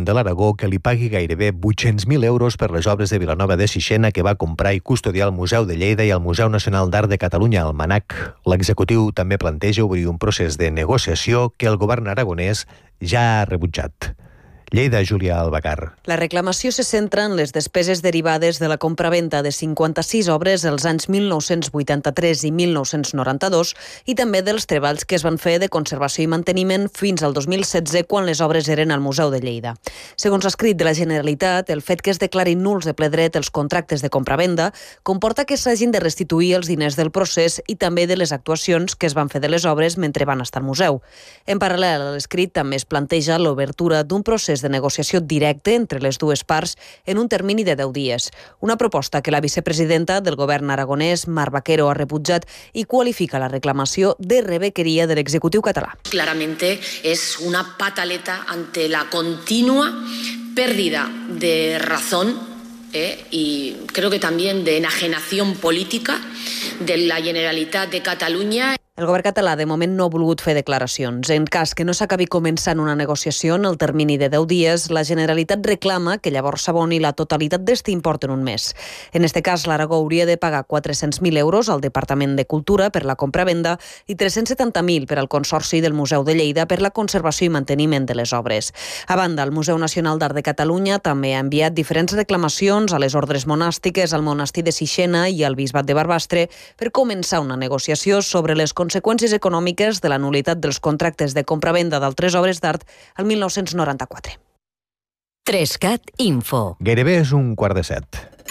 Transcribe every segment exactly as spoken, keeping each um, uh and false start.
de l'Aragó que li pagui gairebé vuit-cents mil euros per les obres de Vilanova de Sixena que va comprar i custodiar el Museu de Lleida i el Museu Nacional d'Art de Catalunya, al MNAC. L'executiu també planteja obrir un procés de negociació que el govern aragonès ja ha rebutjat. Lleida, Júlia Albacar. La reclamació se centra en les despeses derivades de la compravenda de cinquanta-sis obres els anys mil nou-cents vuitanta-tres i mil nou-cents noranta-dos i també dels treballs que es van fer de conservació i manteniment fins al dos mil setze, quan les obres eren al Museu de Lleida. Segons l'escrit de la Generalitat, el fet que es declarin nuls de ple dret els contractes de compravenda comporta que s'hagin de restituir els diners del procés i també de les actuacions que es van fer de les obres mentre van estar al museu. En paral·lel a l'escrit també es planteja l'obertura d'un procés de negociació directe entre les dues parts en un termini de deu dies. Una proposta que la vicepresidenta del govern aragonès, Mar Vaquero, ha rebutjat i qualifica la reclamació de rebequeria de l'executiu català. Claramente es una pataleta ante la continua pérdida de razón eh, y creo que también de enajenación política de la Generalitat de Catalunya. El govern català de moment no ha volgut fer declaracions. En cas que no s'acabi començant una negociació en el termini de deu dies, la Generalitat reclama que llavors s'aboni la totalitat d'este import en un mes. En este cas, l'Aragó hauria de pagar quatre-cents mil euros al Departament de Cultura per la compra-venda i tres-cents setanta mil per al Consorci del Museu de Lleida per la conservació i manteniment de les obres. A banda, el Museu Nacional d'Art de Catalunya també ha enviat diferents reclamacions a les ordres monàstiques, al monestir de Sixena i al Bisbat de Barbastre per començar una negociació sobre les conseqüències econòmiques de la nul·litat dels contractes de compra-venda d'altres obres d'art al mil nou-cents noranta-quatre. Trescat Info. Gairebé és un quart de set.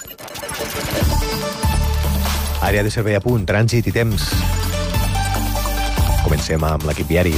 Àrea de servei a punt, trànsit i temps. Comencem amb l'equip viari.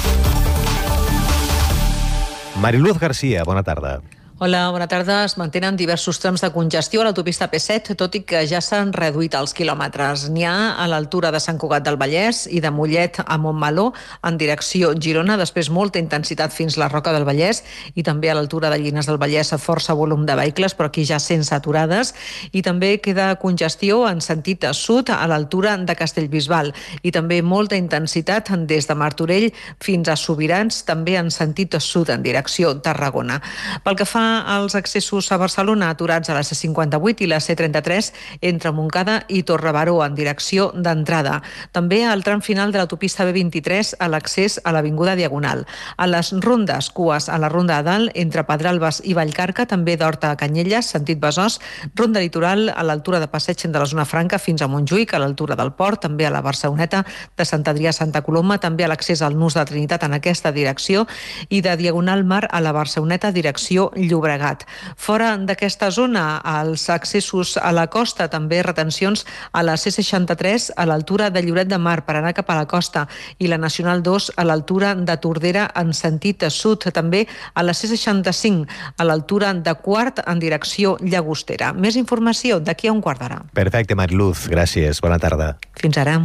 Mariluz Garcia, bona tarda. Hola, bona tarda. Es mantenen diversos trams de congestió a l'autopista P set, tot i que ja s'han reduït els quilòmetres. N'hi ha a l'altura de Sant Cugat del Vallès i de Mollet a Montmeló en direcció Girona, després molta intensitat fins la Roca del Vallès i també a l'altura de Llinars del Vallès a força volum de vehicles, però aquí ja sense aturades. I també queda congestió en sentit sud a l'altura de Castellbisbal i també molta intensitat des de Martorell fins a Sobirans, també en sentit sud en direcció Tarragona. Pel que fa als accessos a Barcelona, aturats a la C cinquanta-vuit i la C trenta-tres entre Montcada i Torrebaró en direcció d'entrada. També al tram final de l'autopista B vint-i-tres a l'accés a l'Avinguda Diagonal. A les rondes, cues a la Ronda de Dalt entre Pedralbes i Vallcarca, també d'Horta a Canyelles, sentit Besòs, ronda litoral a l'altura de Passeig de la Zona Franca fins a Montjuïc, a l'altura del Port, també a la Barceloneta de Sant Adrià a Santa Coloma, també a l'accés al Nus de Trinitat en aquesta direcció i de Diagonal Mar a la Barceloneta direcció Llobregat. Fora d'aquesta zona, als accessos a la costa, també retencions a la C seixanta-tres a l'altura de Lloret de Mar per anar cap a la costa i la Nacional dos a l'altura de Tordera en sentit sud, també a la C seixanta-cinc a l'altura de Quart en direcció Llagostera. Més informació d'aquí a un quart d'hora. Perfecte, Mariluz, gràcies. Bona tarda. Fins ara.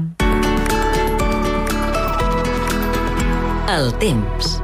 El temps.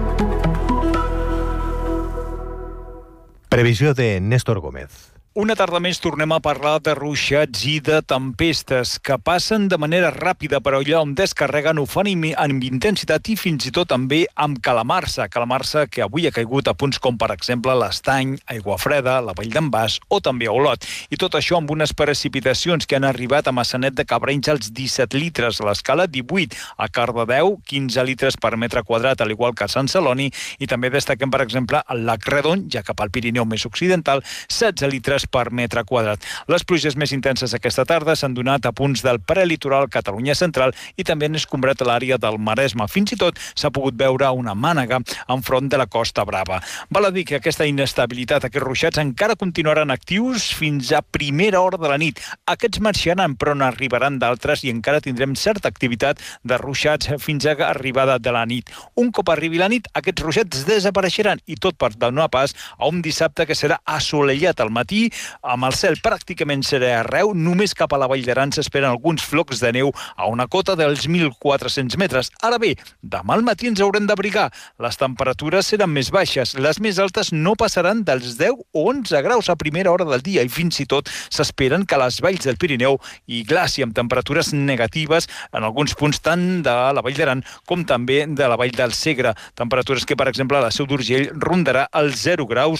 Previsió de Néstor Gómez. Una tarda més tornem a parlar de ruixats i de tempestes que passen de manera ràpida, però allà on descarreguen ho fan amb intensitat i fins i tot també amb calamarsa. Calamarsa que avui ha caigut a punts com, per exemple, l'Estany, Aiguafreda, la Vall d'en Bas o també a Olot. I tot això amb unes precipitacions que han arribat a Massanet de Cabrenys als disset litres, a l'escala divuit, a Cardedeu quinze litres per metre quadrat, al igual que a Sant Celoni, i també destaquem, per exemple, el Lac Redon, ja cap al Pirineu més occidental, setze litres per metre quadrat. Les pluges més intenses aquesta tarda s'han donat a punts del prelitoral Catalunya central i també han escombrat l'àrea del Maresme. Fins i tot s'ha pogut veure una mànega enfront de la Costa Brava. Val a dir que aquesta inestabilitat, aquests ruixats, encara continuaran actius fins a primera hora de la nit. Aquests marxaran, però n'arribaran d'altres i encara tindrem certa activitat de ruixats fins a l'arribada de la nit. Un cop arribi la nit, aquests ruixats desapareixeran i tot per donar pas a un dissabte que serà assolellat al matí, amb el cel pràcticament serè arreu, només cap a la Vall d'Aran s'esperen alguns flocs de neu a una cota dels mil quatre-cents metres. Ara bé, demà al matí ens haurem d'abrigar. Les temperatures seran més baixes, les més altes no passaran dels deu o onze graus a primera hora del dia i fins i tot s'esperen que les valls del Pirineu hi glaci amb temperatures negatives en alguns punts tant de la Vall d'Aran com també de la Vall del Segre. Temperatures que, per exemple, a la Seu d'Urgell rondarà els zero graus